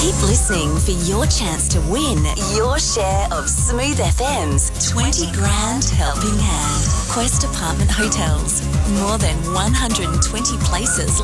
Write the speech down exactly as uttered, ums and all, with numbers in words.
Keep listening for your chance to win your share of Smooth F M's twenty grand helping hand. Quest Apartment Hotels. More than one hundred twenty places